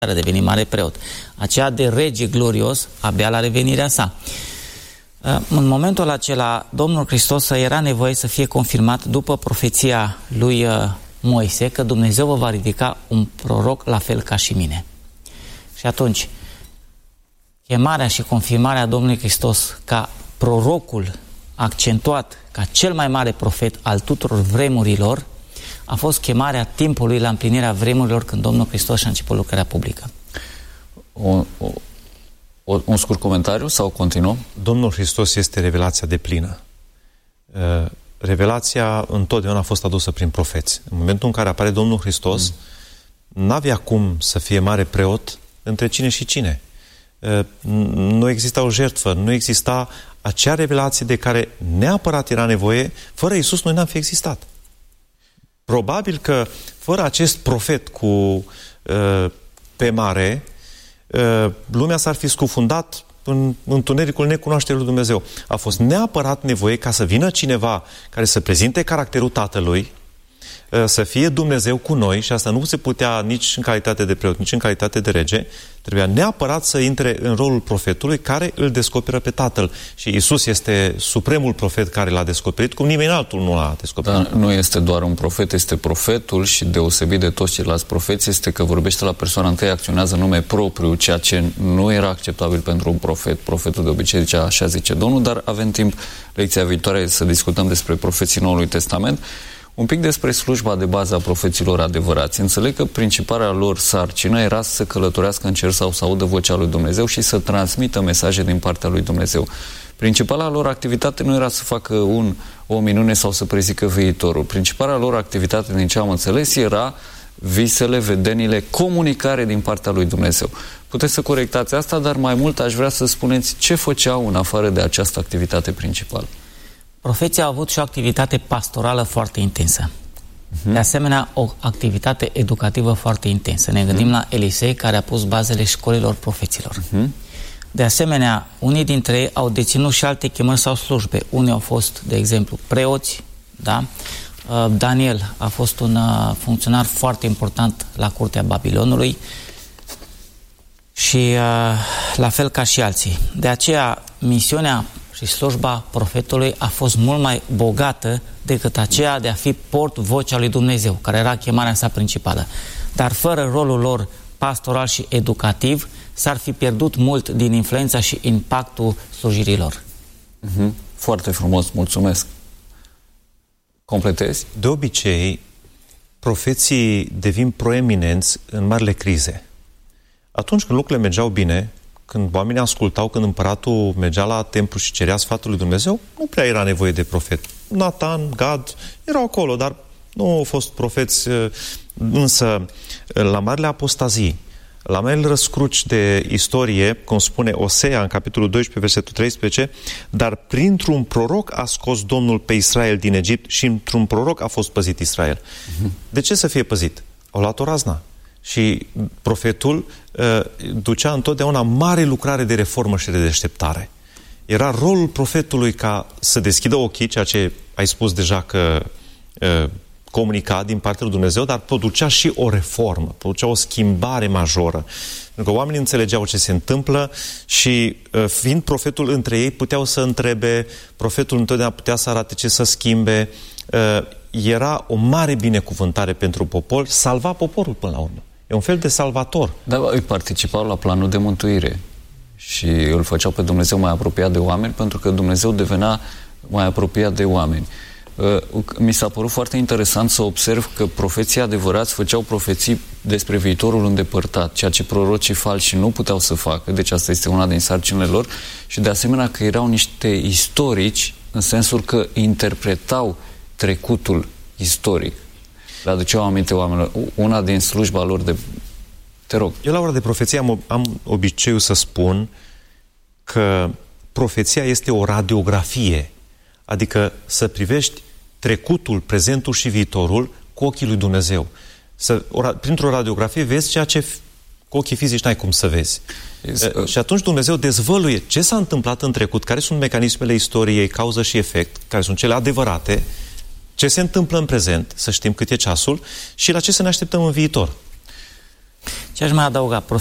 a devenit mare preot. Aceea de rege glorios abia la revenirea sa. În momentul acela, Domnul Hristos era nevoie să fie confirmat după profeția lui Moise că Dumnezeu vă va ridica un proroc la fel ca și mine. Și atunci, chemarea și confirmarea Domnului Hristos ca prorocul accentuat, ca cel mai mare profet al tuturor vremurilor, a fost chemarea timpului la împlinirea vremurilor când Domnul Hristos și-a început lucrarea publică. Un scurt comentariu sau continuăm? Domnul Hristos este revelația deplină. Revelația întotdeauna a fost adusă prin profeți. În momentul în care apare Domnul Hristos, n-avea cum să fie mare preot între cine și cine. Nu exista o jertfă, nu exista acea revelație de care neapărat era nevoie. Fără Iisus noi n-am fi existat. Probabil că fără acest profet pe mare, lumea s-ar fi scufundat în întunericul necunoașterii lui Dumnezeu. A fost neapărat nevoie ca să vină cineva care să prezinte caracterul Tatălui, să fie Dumnezeu cu noi, și asta nu se putea nici în calitate de preot, nici în calitate de rege. Trebuia neapărat să intre în rolul profetului care îl descoperă pe Tatăl. Și Iisus este supremul profet care l-a descoperit, cum nimeni altul nu l-a descoperit. Dar nu este doar un profet, este profetul, și deosebit de toți ceilalți profeți este că vorbește la persoana întâi, acționează nume propriu, ceea ce nu era acceptabil pentru un profet. Profetul de obicei zicea așa zice Domnul, dar avem timp lecția viitoare să discutăm despre profeții Noului Testament. Un pic despre slujba de bază a profeților adevărați. Înțeleg că principala lor sarcină era să călătorească în cer sau să audă vocea lui Dumnezeu și să transmită mesaje din partea lui Dumnezeu. Principala lor activitate nu era să facă o minune sau să prezică viitorul. Principala lor activitate, din ce am înțeles, era visele, vedenile, comunicare din partea lui Dumnezeu. Puteți să corectați asta, dar mai mult aș vrea să spuneți ce făceau în afară de această activitate principală. Profeții au avut și o activitate pastorală foarte intensă. De asemenea, o activitate educativă foarte intensă. Ne gândim la Elisei, care a pus bazele școlilor profeților. De asemenea, unii dintre ei au deținut și alte chemări sau slujbe. Unii au fost, de exemplu, preoți, da? Daniel a fost un funcționar foarte important la curtea Babilonului și la fel ca și alții. De aceea, misiunea și slujba profetului a fost mult mai bogată decât aceea de a fi port-vocea lui Dumnezeu, care era chemarea sa principală. Dar fără rolul lor pastoral și educativ, s-ar fi pierdut mult din influența și impactul slujirii lor. Foarte frumos, mulțumesc. Completezi? De obicei, profeții devin proeminenți în marile crize. Atunci când lucrurile mergeau bine, când oamenii ascultau, când împăratul mergea la templu și cerea sfatul lui Dumnezeu, nu prea era nevoie de profet. Natan, Gad, erau acolo, dar nu au fost profeți. Însă, la marile apostazii, la marile răscruci de istorie, cum spune Osea în capitolul 12, versetul 13, dar printr-un proroc a scos Domnul pe Israel din Egipt și într-un proroc a fost păzit Israel. De ce să fie păzit? Au luat o razna. Și profetul ducea întotdeauna mare lucrare de reformă și de deșteptare. Era rolul profetului ca să deschidă ochii, ceea ce ai spus deja că comunica din partea lui Dumnezeu, dar producea și o reformă, producea o schimbare majoră. Pentru că oamenii înțelegeau ce se întâmplă și fiind profetul între ei, puteau să întrebe, profetul întotdeauna putea să arate ce să schimbe. Era o mare binecuvântare pentru popor, salva poporul până la urmă. E un fel de salvator. Da, îi participau la planul de mântuire și îl făceau pe Dumnezeu mai apropiat de oameni, pentru că Dumnezeu devenea mai apropiat de oameni. Mi s-a părut foarte interesant să observ că profeții adevărați făceau profeții despre viitorul îndepărtat, ceea ce prorocii falși nu puteau să facă, deci asta este una din sarcinile lor, și de asemenea că erau niște istorici, în sensul că interpretau trecutul istoric. Le aduceau aminte oamenilor. Una din slujba lor de... Te rog. Eu la ora de profeție am obiceiul să spun că profeția este o radiografie. Adică să privești trecutul, prezentul și viitorul cu ochii lui Dumnezeu. Printr-o radiografie vezi ceea ce cu ochii fizici n-ai cum să vezi. Și atunci Dumnezeu dezvăluie ce s-a întâmplat în trecut, care sunt mecanismele istoriei, cauză și efect, care sunt cele adevărate, ce se întâmplă în prezent, să știm cât e ceasul, și la ce să ne așteptăm în viitor. Ce aș mai adăuga?